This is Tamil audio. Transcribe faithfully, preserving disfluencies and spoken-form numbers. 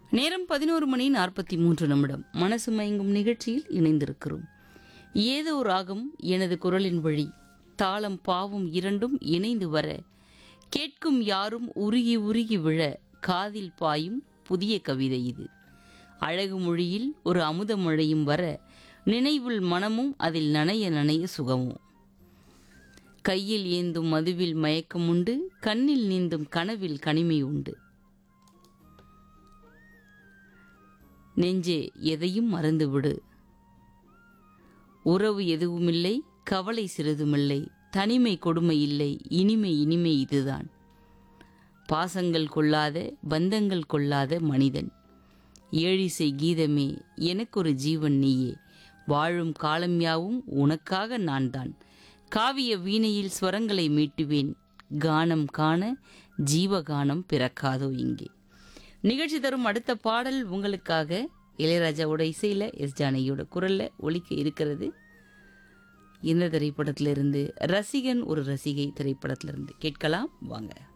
நேரம் பதினோரு மணி நாற்பத்தி மூன்று நிமிடம். மனசு மயங்கும் நிகழ்ச்சியில் இணைந்திருக்கிறோம். ஏதோ ராகம் எனது குரலின் வழி, தாளம் பாவும் இரண்டும் இணைந்து வர, கேட்கும் யாரும் உருகி உருகி விழ, காதில் பாயும் புதிய கவிதை இது. அழகு மொழியில் ஒரு அமுத மழையும் வர, நினைவில் மனமும் அதில் நனைய நனைய சுகமும். கையில் ஏந்தும் மதுவில் மயக்கம் உண்டு, கண்ணில் நீந்தும் கனவில் கனிமை உண்டு. நெஞ்சே எதையும் மறந்துவிடு, உறவு எதுவுமில்லை, கவலை சிறிதுமில்லை, தனிமை கொடுமை இல்லை, இனிமை இனிமை இதுதான். பாசங்கள் கொள்ளாத பந்தங்கள் கொள்ளாத மனிதன், ஏழிசை கீதமே எனக்கொரு ஜீவன் நீயே, வாழும் காலம் யாவும் உனக்காக நான் தான். காவிய வீணையில் ஸ்வரங்களை மீட்டுவேன், கானம் காண ஜீவகானம் பிறக்காதோ இங்கே. நிகழ்ச்சி தரும் அடுத்த பாடல் உங்களுக்காக இளையராஜாவோட இசையில் எஸ் ஜானகியோட குரலில் ஒலிக்க இருக்கிறது. இந்த திரைப்படத்திலிருந்து ரசிகன் ஒரு ரசிகை திரைப்படத்திலிருந்து கேட்கலாம் வாங்க.